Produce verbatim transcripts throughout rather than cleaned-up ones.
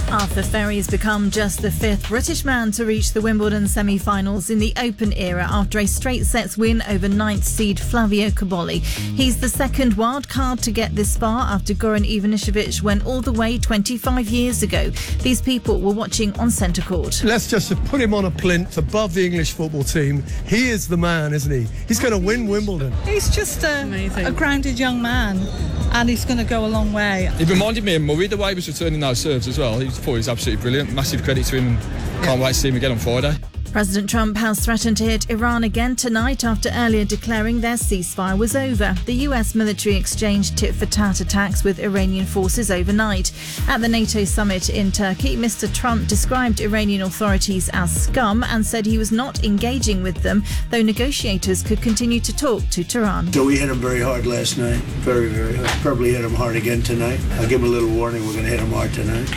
Arthur Ferry has become just the fifth British man to reach the Wimbledon semi-finals in the Open era after a straight sets win over ninth seed Flavio Cobolli. He's the second wild card to get this far after Goran Ivanišević went all the way twenty-five years ago. These people were watching on centre court. Let's just put him on a plinth above the English football team. He is the man, isn't he? He's going to win Wimbledon. He's just a, a grounded young man, and he's going to go a long way. He reminded me of Murray, the way he was returning those serves as well. He thought he was absolutely brilliant. Massive credit to him, and can't wait to see him again on Friday. President Trump has threatened to hit Iran again tonight after earlier declaring their ceasefire was over. The U S military exchanged tit-for-tat attacks with Iranian forces overnight. At the NATO summit in Turkey, Mister Trump described Iranian authorities as scum and said he was not engaging with them, though negotiators could continue to talk to Tehran. So we hit him very hard last night. Very, very hard. Probably hit him hard again tonight. I'll give him a little warning. We're going to hit him hard tonight.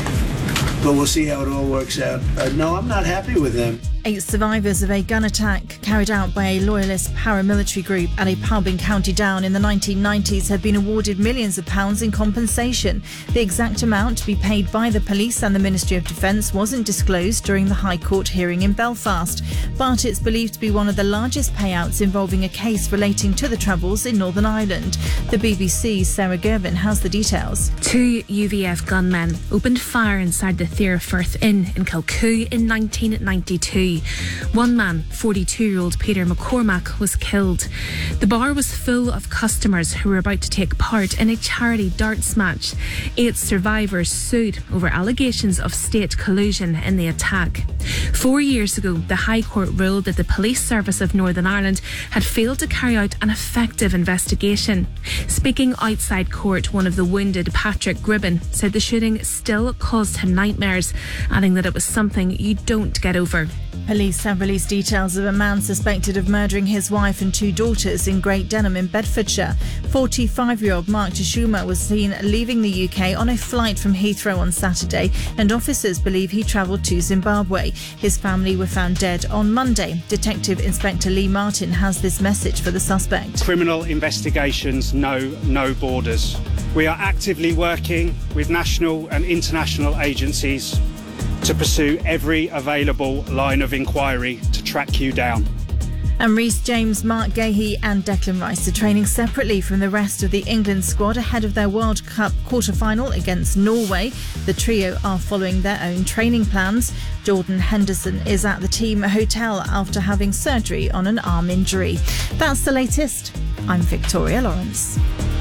But we'll see how it all works out. Uh, no, I'm not happy with them. Eight survivors of a gun attack carried out by a loyalist paramilitary group at a pub in County Down in the nineteen nineties have been awarded millions of pounds in compensation. The exact amount to be paid by the police and the Ministry of Defence wasn't disclosed during the High Court hearing in Belfast, but it's believed to be one of the largest payouts involving a case relating to the Troubles in Northern Ireland. The B B C's Sarah Gervin has the details. Two U V F gunmen opened fire inside the Thierfirth Inn in Kilcoo in nineteen ninety-two. One man, forty-two-year-old Peter McCormack, was killed. The bar was full of customers who were about to take part in a charity darts match. Eight survivors sued over allegations of state collusion in the attack. Four years ago, the High Court ruled that the Police Service of Northern Ireland had failed to carry out an effective investigation. Speaking outside court, one of the wounded, Patrick Gribben, said the shooting still caused him nightmares, adding that it was something you don't get over. Police have released details of a man suspected of murdering his wife and two daughters in Great Denham in Bedfordshire. forty-five-year-old Mark Tashuma was seen leaving the U K on a flight from Heathrow on Saturday, and officers believe he travelled to Zimbabwe. His family were found dead on Monday. Detective Inspector Lee Martin has this message for the suspect. Criminal investigations know no borders. We are actively working with national and international agencies to pursue every available line of inquiry to track you down. And Reece James, Mark Gahey and Declan Rice are training separately from the rest of the England squad ahead of their World Cup quarter-final against Norway. The trio are following their own training plans. Jordan Henderson is at the team hotel after having surgery on an arm injury. That's the latest. I'm Victoria Lawrence.